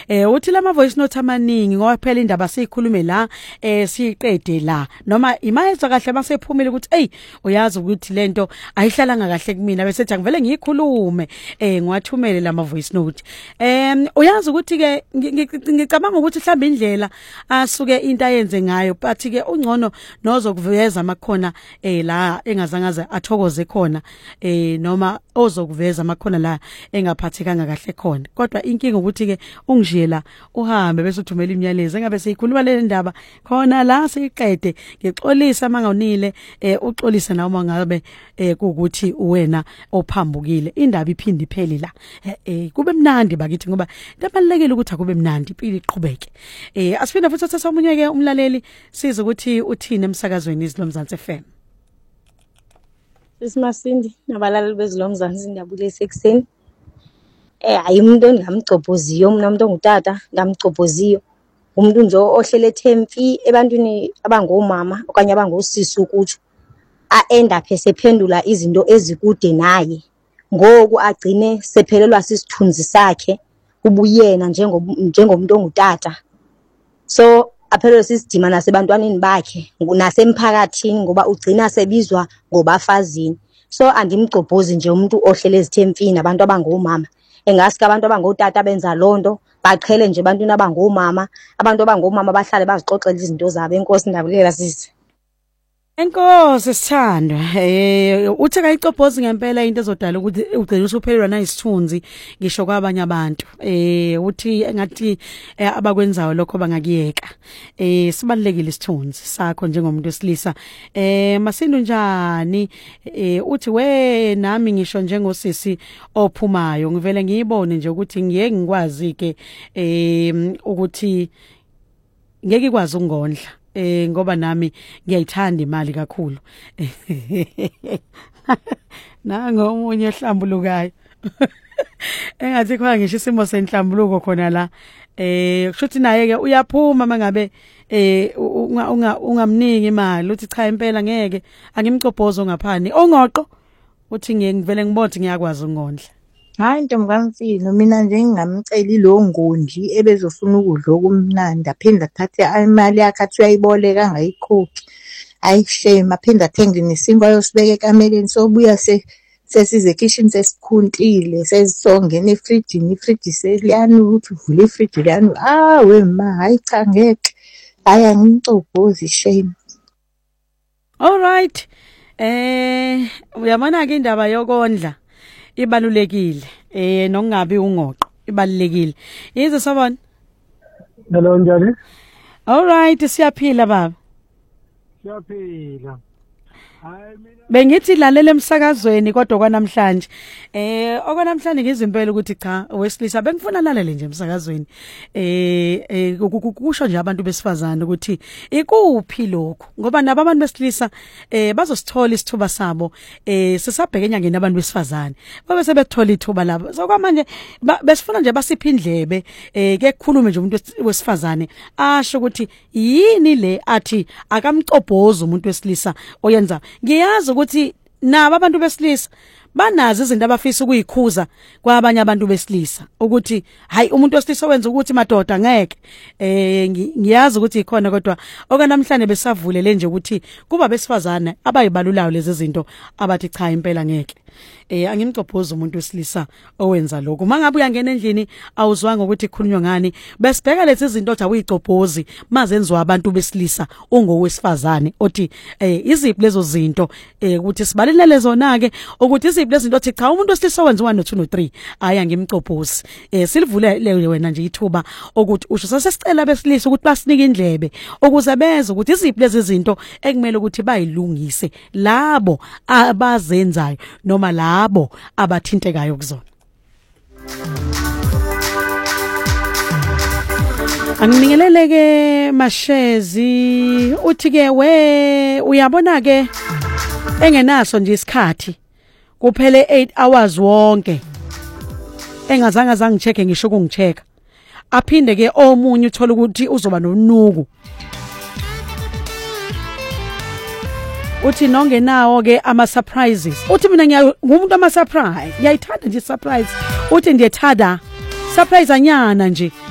Uthi lama voice note amaningi ngoba phela indaba siyikhulume la siqede la noma imayezwa kahle masephumile ukuthi hey uyazi ukuthi lento ayihlalanga kahle kumina bese ethi ngivele ngiyikhulume ngiwathumele lama voice note. Uyazi ukuthi ke ngicabanga ukuthi mhlawumbe indlela asuke into ayenze ngayo but ke ungcono nozokuveza amakhona la engazangaze athokoze khona noma ozokuveza amakhona la engaphathekanga kahle khona. Kodwa inkinga ukuthi ke ungijela uhambe bese uthumela imiyalezo engabe seyikhuluma le ndaba khona la siqede ngixolisa mangawnile uxolisa nawe mangabe ukuthi wena ophambukile indaba iphindi ipheli la kube mnandi bakithi ngoba kubalekile ukuthi akube mnandi impilo iqhubeke. Asifina futhi thatha omunye ke umlaleli siza ukuthi uthini emsakazweni izilomzansi FM. Simasindi nabalali bezilomzansi indabule sekuseni. Hayi umuntu ongamgcobhoziyo mina umuntu ongutata ngamgcobhoziyo umuntu nje ohlele themfi ebantwini abangomama okanye abangosisi ukuthi end up esephendula izinto ezikude naye ngoku agcine sephelelwa sisithunzi sakhe ubuyena njengomuntu ongutata. So aphelelwe sisidima nasebantwaneni bakhe nasemphakathini ngoba ugcina sebizwa ngobafazini. So andimgcobhozi nje umuntu ohlele ezithemfini abantu abangomama. Engaske abantu abangotata benza lonto baqhele nje abantwini abangomama. Abantu abangomama bahlale bazixoxela izinto zabo. Enkosi ndabulela sisi. Enkosi sithandwa uthi akayicobhozi ngempela into ezodala ukuthi ugcina usuphelelwa nayisithunzi ngisho kwabanye abantu uthi engathi abakwenzayo lokho bangakiyeka sibalekile isithunzi sakho njengomuntu wesilisa. Masindu njani uthi we nami ngisho njengosisi ophumayo ngivele ngiyibone nje ukuthi ngiyeke ngikwazi ke ukuthi ngeke ikwazi ukungondla ngoba nami ngiyayithanda imali kakhulu. Nanga omunye ehlambulukayo engathi khona ngisho isimo senhlambuluko khona la kushuthi naye ke uyaphuma mangabe ungamningi imali uthi cha impela ngeke angimcobhozo ngaphani ongoqo uthi ngivele ngibothe ngiyakwazi ukungondla. Hayi Ntombikamfino mina nje ngingamcela lo ngondli ebezofuna ukudla okumnandi aphinde athathe imali yakhe athi uyayiboleka angayikhokhi ayishema aphinde athenge nesinkwa yosibeka ekameleni sobuya sesize kitchen sesikhuntile sesizongena efridgini ifridge seliyani ukuthi uvule ifridge liyani wema hayi cha ngeke hayi angimcobhozi shame. All right uyabona ke indaba yokondla ibalulekile nokungabi ungoqo ibalulekile yize sabona. Hello njani? All right siyaphila baba. Siyaphila. Hayi mina bengithi lalela emsakazweni kodwa kwanamhlanje okwanamhlanje ngizimpela ukuthi cha wesilisa bengifuna lalele nje emsakazweni kusho nje abantu besifazana ukuthi ikuphi lokho ngoba nabo abantu besilisa bazosithola isithuba sabo sisabheke enyangeni abantu besifazane babe sebethola ithuba labo so kwamanje besifuna nje basipha indlebe ke kukhulume nje umuntu wesifazane asho ukuthi yini le athi akamcobhoza umuntu wesilisa oyenza. Ngiyazi ukuthi nabo abantu besilisa banazi izinto abafisa ukuyikhuza kwabanye abantu besilisa ukuthi hayi umuntu wesilisa wenza ukuthi madoda ngeke ngiyazi ukuthi ikhona kodwa okanamhlanje besavulele nje ukuthi kuba besifazana abayibalulayo lezi zinto abathi cha impela ngeke. Angimcobhoza umuntu wesilisa owenza lokho mangabe uyangena endlini awuzwanga ukuthi ikhulunywa ngani besibheka lezi zinto othi awuyicobhozi mazenziwa abantu besilisa ongowesifazane othi iziphi lezo zinto ukuthi sibalelele zona ke ukuthi iziphi lezi zinto othi cha umuntu wesilisa wenza 1 no 2 no 3 hayi angimcobhozi. Silivule wena nje ithuba ukuthi usho sasesicela besilisa ukuthi basinike indlebe ukuze beze ukuthi iziphi lezi zinto ekumele ukuthi bayilungise labo abazenzayo noma labo abathintekayo kuzona. Angibingelele ke Mashezi uthi ke we uyabona ke engenaso nje isikhathi kuphele 8 hours wonke engazange zangicheke ngisho kungicheka aphinde ke omunye uthola ukuthi uzoba nonuku uthi nongenawo ke ama surprises uthi mina ngumuntu ama surprise ngiyayithanda nje surprise uthi ndiyethanda surprise anyana nje